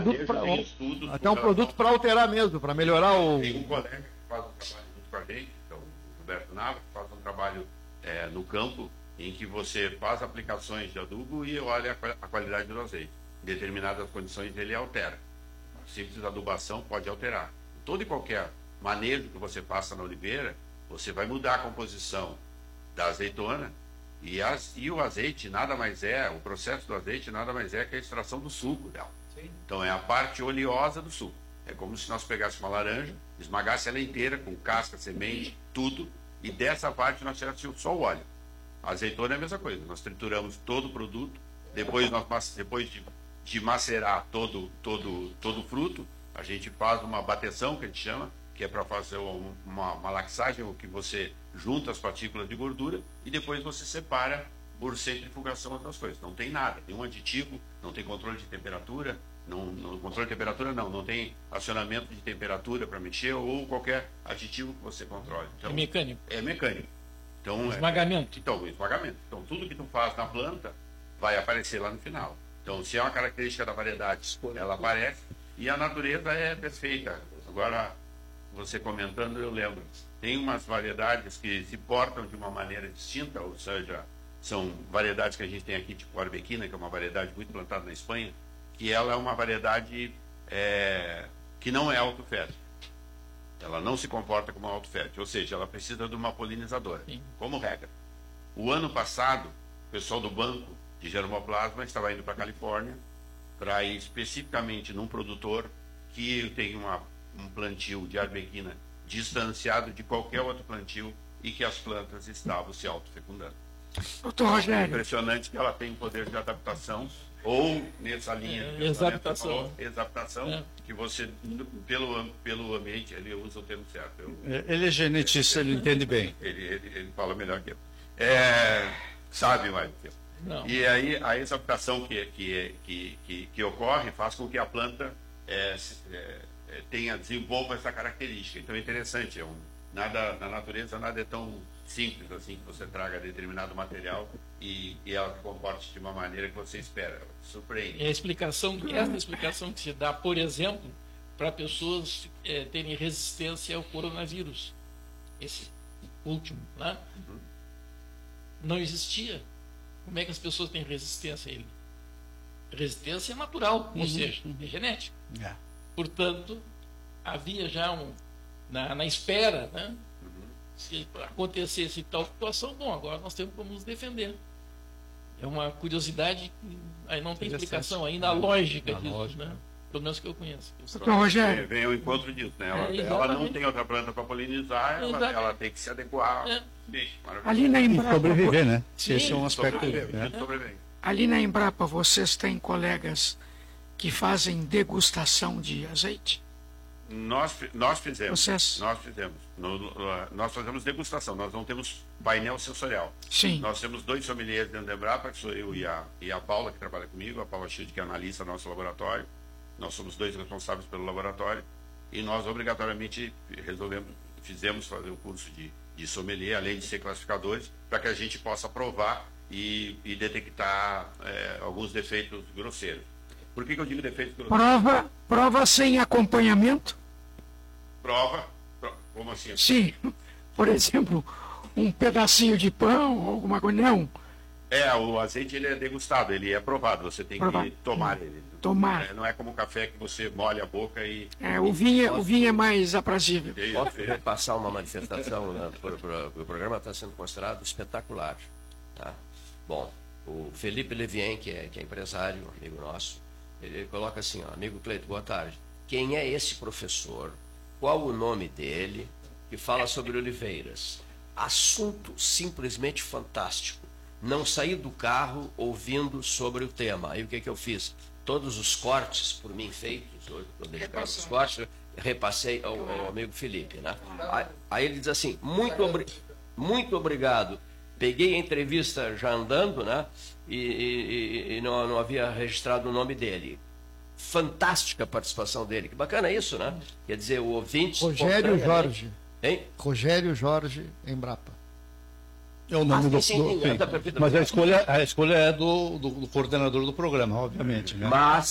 produto para até um produto para alterar mesmo, para melhorar o... Tem um colega que faz um trabalho junto com a gente, que é o Roberto Nava, que faz um trabalho no campo, em que você faz aplicações de adubo e olha a qualidade do azeite. Em determinadas condições ele altera. A simples adubação pode alterar. Todo e qualquer manejo que você faça na oliveira, você vai mudar a composição da azeitona e o azeite nada mais é, o processo do azeite nada mais é que a extração do suco dela. Sim. Então é a parte oleosa do suco. É como se nós pegássemos uma laranja, esmagasse ela inteira com casca, semente, tudo, e dessa parte nós tirássemos só o óleo. A azeitona é a mesma coisa, nós trituramos todo o produto, depois de macerar todo o fruto, a gente faz uma bateção, que a gente chama, que é para fazer uma laxagem, o que você junta as partículas de gordura e depois você separa por centrifugação outras coisas. Não tem nada, nenhum aditivo, não tem controle de temperatura, não tem acionamento de temperatura para mexer ou qualquer aditivo que você controle. Então, é mecânico. É mecânico. Então, esmagamento. Esmagamento. Então, tudo que tu faz na planta vai aparecer lá no final. Então, se é uma característica da variedade, ela aparece e a natureza é perfeita. Agora, você comentando, eu lembro. Tem umas variedades que se portam de uma maneira distinta, ou seja, são variedades que a gente tem aqui, tipo a arbequina, que é uma variedade muito plantada na Espanha, que ela é uma variedade que não é autofértil. Ela não se comporta como autofértil, ou seja, ela precisa de uma polinizadora, sim, como regra. O ano passado, o pessoal do banco de germoplasma estava indo para a Califórnia para ir especificamente num produtor que tem um plantio de arbequina distanciado de qualquer outro plantio e que as plantas estavam se autofecundando. Doutor Rogério. É impressionante que ela tem poder de adaptação, ou nessa linha de exaptação, que você, pelo ambiente, ele usa o termo certo. Ele é genetista, ele entende bem. Ele fala melhor que eu. Sabe mais do que eu. Não. E aí a exaptação que ocorre faz com que a planta desenvolva essa característica. Então é interessante, na natureza nada é tão simples assim, que você traga determinado material e ela se comporte de uma maneira que você espera, surpreende. Essa explicação que se dá, por exemplo, para pessoas terem resistência ao coronavírus, esse último, né? Uhum. Não existia. Como é que as pessoas têm resistência a ele? Resistência é natural, ou seja, é genética. Portanto, havia já na espera, né? Se acontecesse tal situação, bom, agora nós temos como nos defender. É uma curiosidade que aí não tem explicação ainda, a lógica disso, né? Pelo menos que eu conheço. Doutor Rogério. Vem ao encontro disso, né? Ela não tem outra planta para polinizar, ela tem que se adequar. Ali na Embrapa, sobreviver, né? Sim, esse é um aspecto. Ali na Embrapa, vocês têm colegas que fazem degustação de azeite? Nós fizemos. Nós fazemos degustação, nós não temos painel sensorial. Sim. Nós temos 2 sommeliers dentro da Embrapa, que sou eu e a Paula, que trabalha comigo, a Paula Schild, que é analista do nosso laboratório. Nós somos 2 responsáveis pelo laboratório e nós obrigatoriamente fizemos fazer o curso de sommelier, além de ser classificadores, para que a gente possa provar e detectar alguns defeitos grosseiros. Por que eu digo defeitos grosseiros? Prova sem acompanhamento? Como assim? Sim. Por exemplo, um pedacinho de pão, alguma coisa, não. O azeite ele é degustado, ele é provado, você tem que tomar ele. Tomar. Não é como um café que você molha a boca e... O vinho é mais aprazível. Posso passar uma manifestação, né? O programa está sendo considerado espetacular. Tá? Bom, o Felipe Levien, que é empresário, amigo nosso, ele coloca assim, amigo Cleito, boa tarde. Quem é esse professor? Qual o nome dele? Que fala sobre oliveiras. Assunto simplesmente fantástico. Não saí do carro ouvindo sobre o tema. Aí o que eu fiz? Todos os cortes por mim feitos, hoje estou dedicado aos cortes, repassei ao amigo Felipe. Né? Aí ele diz assim, muito obrigado. Peguei a entrevista já andando, né? E não havia registrado o nome dele. Fantástica a participação dele. Que bacana isso, né? Quer dizer, o ouvinte... Rogério Jorge. Hein? Rogério Jorge Embrapa. É o nome tá mas a escolha é do coordenador do programa, obviamente. Né? Mas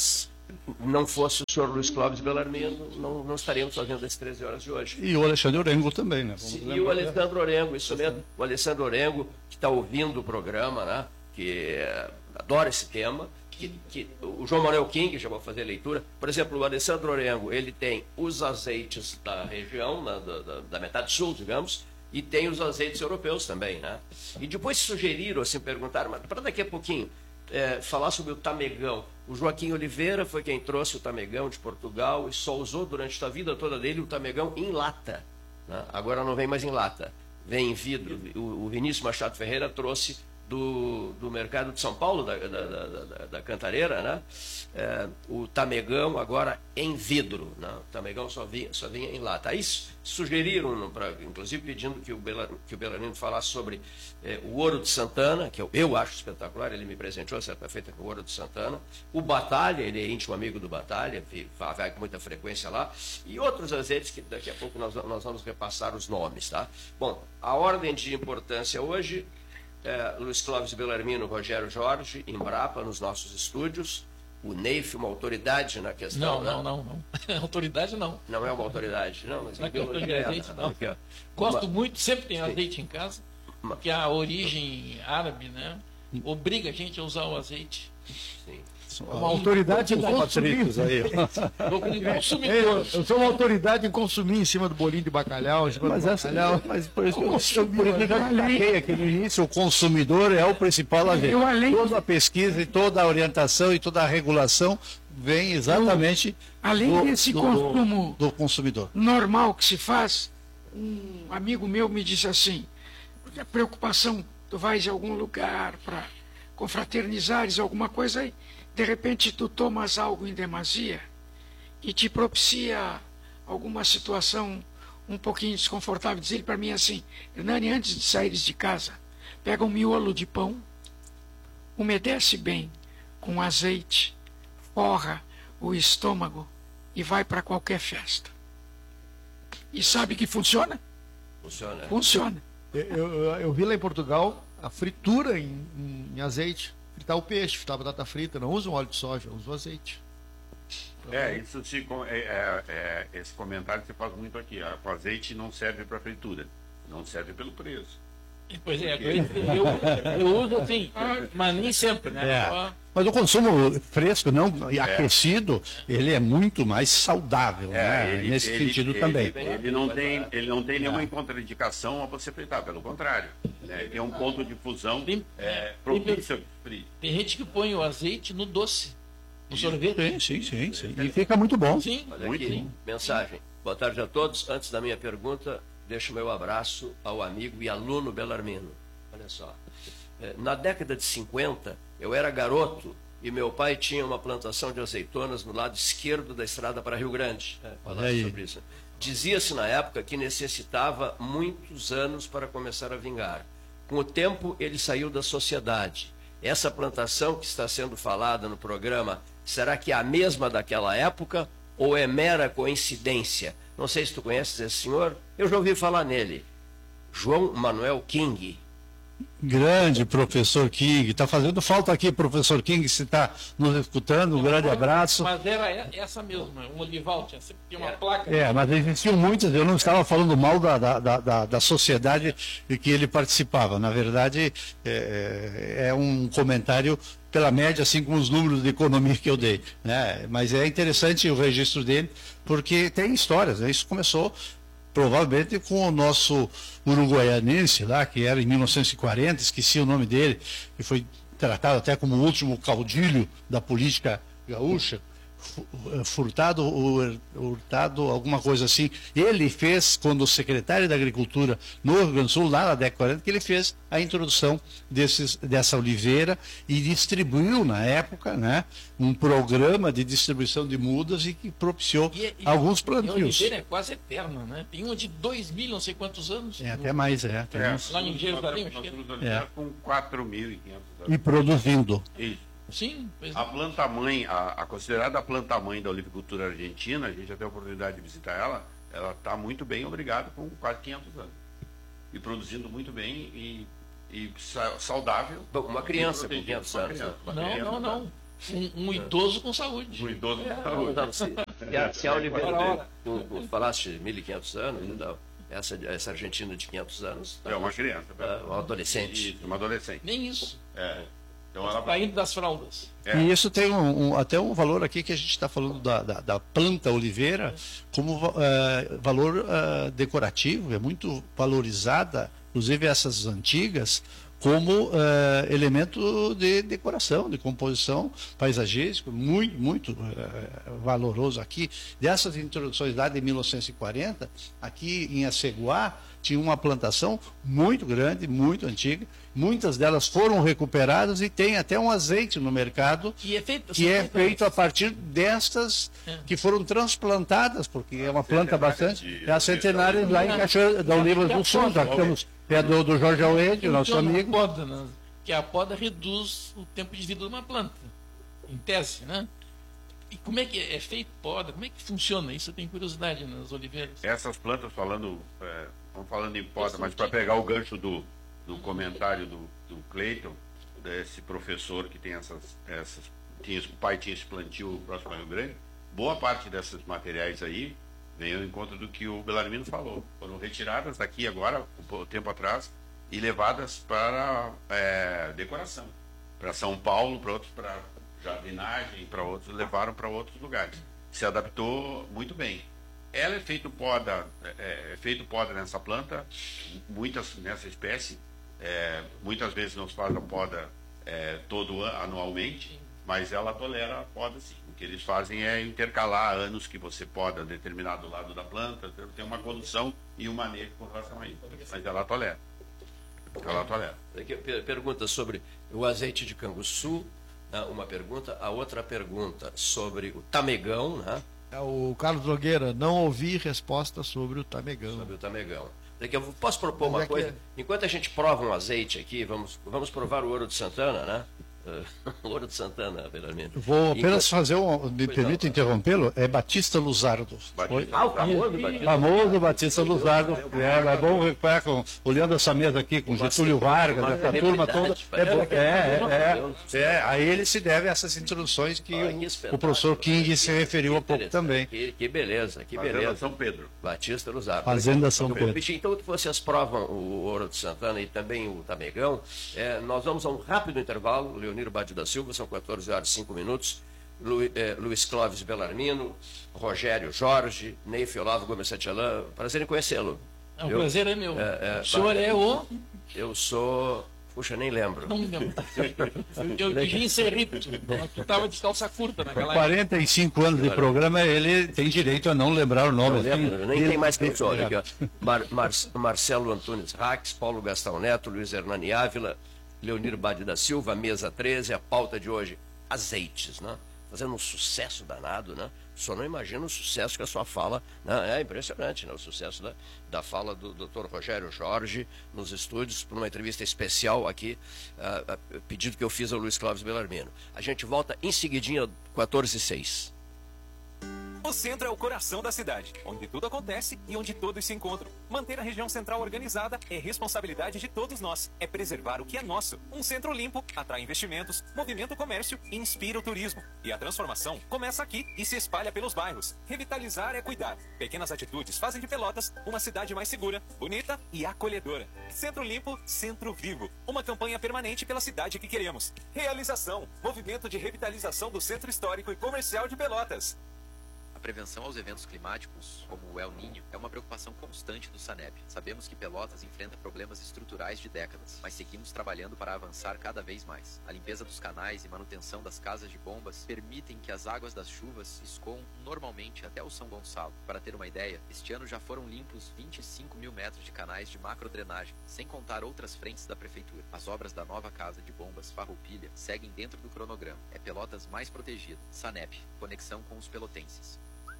não fosse o senhor Luiz Clóvis Bellarmino, não estaríamos fazendo as 13 horas de hoje. E o Alexandre Orengo também, né? E o Alessandro Orengo, isso mesmo. O Alessandro Orengo, que está ouvindo o programa, né? Que adora esse tema. Que o João Manuel King, já vou fazer a leitura. Por exemplo, o Alessandro Orengo, ele tem os azeites da região, da metade sul, digamos, e tem os azeites europeus também, né? E depois sugeriram, assim, perguntaram, mas para daqui a pouquinho, falar sobre o tamegão. O Joaquim Oliveira foi quem trouxe o tamegão de Portugal e só usou durante a vida toda dele o tamegão em lata, né? Agora não vem mais em lata, vem em vidro. O Vinícius Machado Ferreira trouxe do mercado de São Paulo, da Cantareira, né? O tamegão agora em vidro, né? O tamegão só vinha em lata. Aí sugeriram, inclusive pedindo que o Bellarmino falasse sobre o ouro de Santana, que eu acho espetacular, ele me presenteou certa feita com o ouro de Santana. O Batalha, ele é íntimo amigo do Batalha, vai com muita frequência lá, e outros azeites que daqui a pouco nós vamos repassar os nomes, tá? Bom, a ordem de importância hoje: Luiz Clóvis Bellarmino, Rogério Jorge, Embrapa, nos nossos estúdios. O Neif, uma autoridade na questão. Não. Autoridade não. Não é uma autoridade, não. Mas na questão de azeite, não. Gosto muito, sempre tem azeite em casa, porque a origem árabe, né, obriga a gente a usar o azeite. Sim. Uma autoridade em consumir. Eu sou uma autoridade em consumir em cima do bolinho de bacalhau. Mas por isso que eu destaquei aqui no início, o consumidor é o principal agente. Toda a pesquisa e toda a orientação e toda a regulação vem exatamente além desse consumo do consumidor. Normal que se faz. Um amigo meu me disse assim: a preocupação, tu vais a algum lugar para confraternizares alguma coisa aí, de repente tu tomas algo em demasia e te propicia alguma situação um pouquinho desconfortável. Diz ele para mim assim: Hernani, antes de saíres de casa, pega um miolo de pão, umedece bem com azeite, forra o estômago e vai para qualquer festa. E sabe que funciona? Funciona. Funciona. Eu vi lá em Portugal a fritura em azeite. Fritar o peixe, fritar a batata frita. Não usam óleo de soja, usam azeite. Isso esse comentário que você faz muito aqui. O azeite não serve para fritura, não serve pelo preço. Pois é, eu uso assim, mas nem sempre, né? Mas o consumo fresco, não aquecido, ele é muito mais saudável, né? Nesse sentido também. Ele não tem nenhuma contraindicação a você fritar, pelo contrário. Né? Tem um ponto de fusão propício. Tem gente que põe o azeite no doce, no sorvete. Sim. E fica muito bom. Sim. Olha aqui, mensagem. Boa tarde a todos. Antes da minha pergunta, deixo meu abraço ao amigo e aluno Bellarmino. Olha só. Na década de 50, eu era garoto e meu pai tinha uma plantação de azeitonas no lado esquerdo da estrada para Rio Grande. Falar sobre isso. Dizia-se na época que necessitava muitos anos para começar a vingar. Com o tempo, ele saiu da sociedade. Essa plantação que está sendo falada no programa, será que é a mesma daquela época ou é mera coincidência? Não sei se tu conheces esse senhor, eu já ouvi falar nele. João Manuel King. Grande professor King. Está fazendo falta aqui, professor King, se está nos escutando. Um grande abraço. Mas era essa mesma, um Olival, sempre tinha uma placa. Mas existiam muitas, eu não estava falando mal da sociedade em que ele participava. Na verdade, é um comentário pela média, assim como os números de economia que eu dei, né? Mas é interessante o registro dele, porque tem histórias, né? Isso começou provavelmente com o nosso uruguaianense lá, que era em 1940, esqueci o nome dele, que foi tratado até como o último caudilho da política gaúcha, Furtado, alguma coisa assim. Ele fez, quando secretário da Agricultura no Rio Grande do Sul, lá na década de 40, que ele fez a introdução dessa oliveira e distribuiu, na época, né, um programa de distribuição de mudas e que propiciou alguns plantios. E a oliveira é quase eterna, né? Tem uma de 2.000, não sei quantos anos. Até mais, Lá em Jerusalém, acho que com 4.500 anos. E produzindo. Isso. Sim, pois a planta-mãe, a considerada planta-mãe da olivicultura argentina, a gente já teve a oportunidade de visitar ela está muito bem, obrigado, com quase 500 anos. E produzindo muito bem e saudável. Uma criança com 500 anos. Não. Um idoso com saúde. Um idoso com saúde. Se a Oliveira, tu falaste 1.500 anos, então, essa Argentina de 500 anos... É uma criança. Uma adolescente. Isso, uma adolescente. Nem isso. Então ela vai indo das fraldas. E isso tem até um valor aqui que a gente está falando da planta oliveira como valor decorativo, é muito valorizada, inclusive essas antigas, como elemento de decoração, de composição paisagística, muito valoroso aqui. Dessas introduções lá de 1940, aqui em Aceguá, tinha uma plantação muito grande, muito antiga. Muitas delas foram recuperadas e tem até um azeite no mercado que é feito a partir destas que foram transplantadas, porque é uma planta bastante... É a centenária lá em Cachoeira da Olivas do Sul, já que estamos perto do Jorge Almeida, nosso amigo. Poda, né? Que a poda reduz o tempo de vida de uma planta, em tese, né? E como é que é feito poda? Como é que funciona? Isso eu tenho curiosidade nas oliveiras. Essas plantas, estamos falando em poda, mas para pegar o gancho do comentário do Cleiton, desse professor que tem o pai tinha esse plantio próximo ao Rio Grande, boa parte desses materiais aí vem ao encontro do que o Bellarmino falou. Foram retiradas daqui agora, um tempo atrás, e levadas para decoração. Para São Paulo, para outros, para jardinagem, para outros, levaram para outros lugares. Se adaptou muito bem. Ela é feito poda nessa planta, nessa espécie. Muitas vezes não se faz a poda anualmente, mas ela tolera a poda sim. O que eles fazem é intercalar anos que você poda determinado lado da planta, tem uma condução e um manejo com relação a isso. Mas ela tolera. Pergunta sobre o azeite de canguçu, né? Uma pergunta. A outra pergunta sobre o tamegão, né? O Carlos Nogueira, não ouvi resposta sobre o tamegão. Eu posso propor uma coisa? Enquanto a gente prova um azeite aqui, vamos provar o ouro de Santana, né? O ouro de Santana, Bellarmino. Vou apenas fazer me permito interrompê-lo, é Batista Luzardo. O famoso Batista Luzardo. É bom recuperar olhando essa mesa aqui com Getúlio Vargas, essa turma toda. A ele se deve essas introduções que o professor King se referiu há pouco também. Que beleza. Fazenda São Pedro. Batista Luzardo. Fazenda São Pedro. Então, que vocês provam o ouro de Santana e também o tamegão, nós vamos a um rápido intervalo. Leonir Bade da Silva, são 14 horas e 5 minutos. Luiz Clóvis Bellarmino, Rogério Jorge, Neif Olavo Gomes Satialã. Prazer em conhecê-lo. O prazer é meu. O senhor é o... Eu sou... Puxa, nem lembro. Não me lembro. Eu vim em Cerrito. Tu estava de calça curta naquela época. 45 anos de programa, ele tem direito a não lembrar o nome. Nem tem mais que eu sou. Marcelo Antunes Rax, Paulo Gastão Neto, Luiz Hernani Ávila, Leonir Bade da Silva, mesa 13, a pauta de hoje, azeites, né? Fazendo um sucesso danado, né? Só não imagina o sucesso que a sua fala, né? É impressionante, né? O sucesso da fala do Dr. Rogério Jorge nos estúdios, por uma entrevista especial aqui, pedido que eu fiz ao Luiz Clóvis Bellarmino. A gente volta em seguidinha, 14h06. O centro é o coração da cidade, onde tudo acontece e onde todos se encontram. Manter a região central organizada é responsabilidade de todos nós. É preservar o que é nosso. Um centro limpo atrai investimentos, movimenta o comércio e inspira o turismo. E a transformação começa aqui e se espalha pelos bairros. Revitalizar é cuidar. Pequenas atitudes fazem de Pelotas uma cidade mais segura, bonita e acolhedora. Centro limpo, centro vivo. Uma campanha permanente pela cidade que queremos. Realização. Movimento de revitalização do Centro Histórico e Comercial de Pelotas. A prevenção aos eventos climáticos, como o El Niño, é uma preocupação constante do SANEP. Sabemos que Pelotas enfrenta problemas estruturais de décadas, mas seguimos trabalhando para avançar cada vez mais. A limpeza dos canais e manutenção das casas de bombas permitem que as águas das chuvas escoam normalmente até o São Gonçalo. Para ter uma ideia, este ano já foram limpos 25 mil metros de canais de macrodrenagem, sem contar outras frentes da Prefeitura. As obras da nova casa de bombas Farroupilha seguem dentro do cronograma. É Pelotas mais protegida. SANEP, conexão com os pelotenses.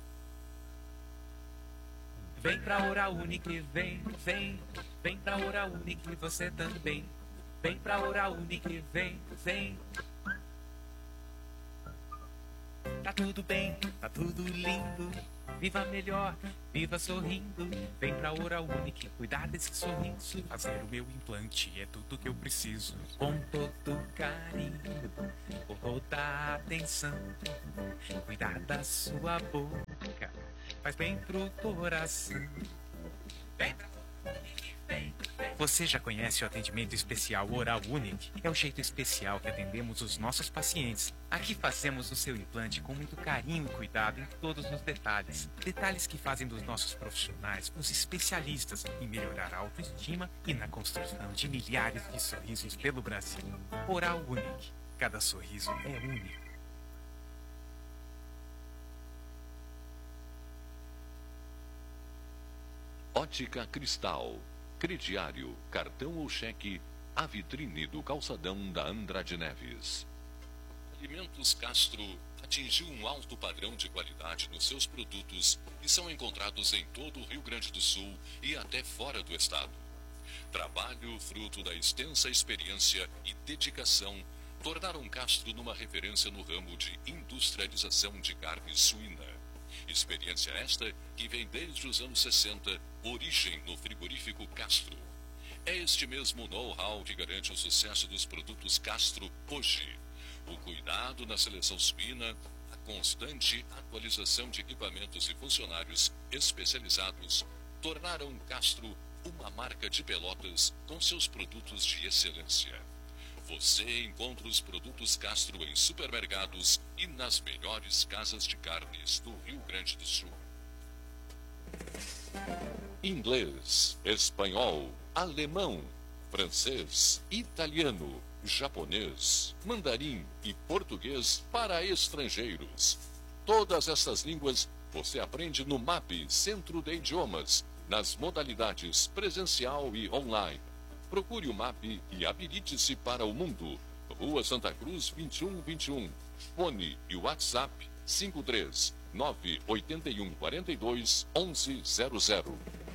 Vem pra Oral Unique, vem pra Oral Unique, você também. Vem pra Oral Unique, vem. Tá tudo bem, tá tudo lindo. Viva melhor, viva sorrindo. Vem pra Oral Unique, cuidar desse sorriso. Fazer o meu implante é tudo que eu preciso. Com todo carinho, com toda a atenção. Cuidar da sua boca faz bem pro coração. Vem pra Oral Unique, vem. Você já conhece o atendimento especial Oral Unique? É o jeito especial que atendemos os nossos pacientes. Aqui fazemos o seu implante com muito carinho e cuidado em todos os detalhes. Detalhes que fazem dos nossos profissionais os especialistas em melhorar a autoestima e na construção de milhares de sorrisos pelo Brasil. Oral Unique. Cada sorriso é único. Ótica Cristal. Crediário, cartão ou cheque, a vitrine do calçadão da Andrade Neves. Alimentos Castro atingiu um alto padrão de qualidade nos seus produtos e são encontrados em todo o Rio Grande do Sul e até fora do estado. Trabalho fruto da extensa experiência e dedicação tornaram Castro numa referência no ramo de industrialização de carne suína. Experiência esta que vem desde os anos 60, origem no frigorífico Castro. É este mesmo know-how que garante o sucesso dos produtos Castro hoje. O cuidado na seleção suína, a constante atualização de equipamentos e funcionários especializados tornaram Castro uma marca de Pelotas com seus produtos de excelência. Você encontra os produtos Castro em supermercados e nas melhores casas de carnes do Rio Grande do Sul. Inglês, espanhol, alemão, francês, italiano, japonês, mandarim e português para estrangeiros. Todas essas línguas você aprende no MAP Centro de Idiomas, nas modalidades presencial e online. Procure o MAP e habilite-se para o mundo. Rua Santa Cruz 2121. Fone e WhatsApp 53 981 42 1100.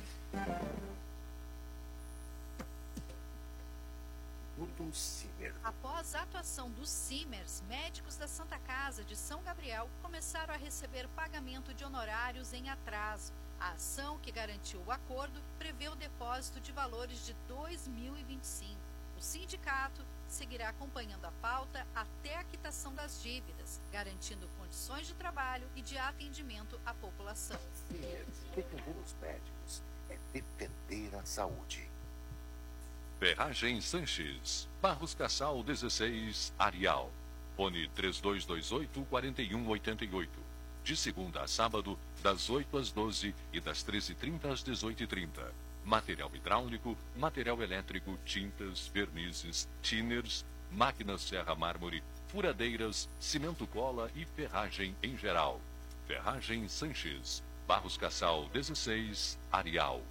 Após a atuação dos Simers, médicos da Santa Casa de São Gabriel começaram a receber pagamento de honorários em atraso. A ação, que garantiu o acordo, prevê o depósito de valores de 2025. O sindicato seguirá acompanhando a pauta até a quitação das dívidas, garantindo condições de trabalho e de atendimento à população. Defender os médicos é defender a saúde. Ferragem Sanches, Barros Cassal 16, Arial. Fone 3228-4188. De segunda a sábado, das 8 às 12 e das 13h30 às 18h30. Material hidráulico, material elétrico, tintas, vernizes, tinners, máquinas serra mármore, furadeiras, cimento cola e ferragem em geral. Ferragem Sanches, Barros Cassal 16, Arial.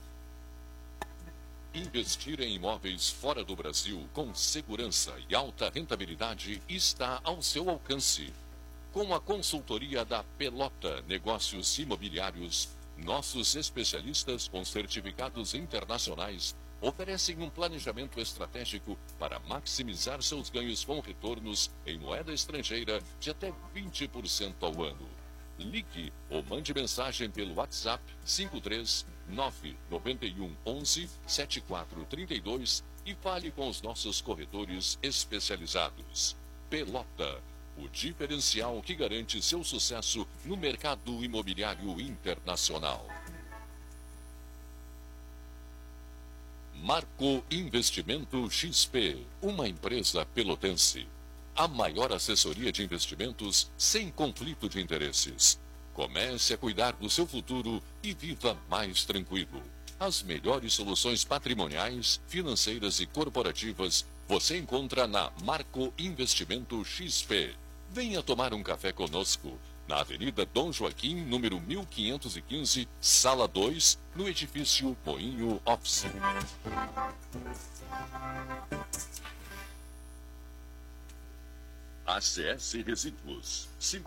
Investir em imóveis fora do Brasil com segurança e alta rentabilidade está ao seu alcance. Com a consultoria da Pelota Negócios Imobiliários, nossos especialistas com certificados internacionais oferecem um planejamento estratégico para maximizar seus ganhos com retornos em moeda estrangeira de até 20% ao ano. Ligue ou mande mensagem pelo WhatsApp 53 991 11 7432 e fale com os nossos corretores especializados. Pelota, o diferencial que garante seu sucesso no mercado imobiliário internacional. Marco Investimento XP, uma empresa pelotense. A maior assessoria de investimentos sem conflito de interesses. Comece a cuidar do seu futuro e viva mais tranquilo. As melhores soluções patrimoniais, financeiras e corporativas você encontra na Marco Investimento XP. Venha tomar um café conosco na Avenida Dom Joaquim, número 1515, Sala 2, no edifício Moinho Office. ACS Resíduos,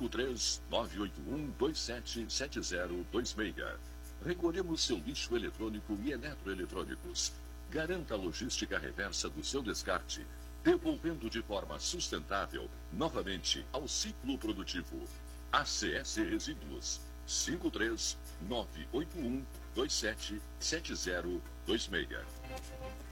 53981277026. Recolhemos seu lixo eletrônico e eletroeletrônicos. Garanta a logística reversa do seu descarte, devolvendo de forma sustentável novamente ao ciclo produtivo. ACS Resíduos, 53981277026.